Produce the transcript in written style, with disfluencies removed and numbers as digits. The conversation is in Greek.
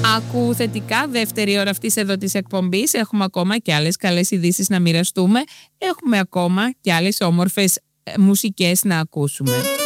Άκου θετικά, δεύτερη ώρα αυτής εδώ της εκπομπής. Έχουμε ακόμα και άλλες καλές ειδήσεις να μοιραστούμε. Έχουμε ακόμα και άλλες όμορφες μουσικές να ακούσουμε.